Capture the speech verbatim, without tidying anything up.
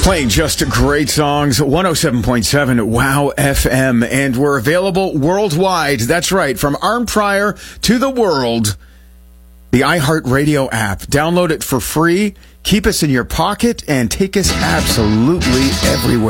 Playing just great songs, one oh seven point seven Wow F M, and we're available worldwide. That's right, from Arn Pryor to the world. The iHeartRadio app. Download it for free. Keep us in your pocket and take us absolutely everywhere.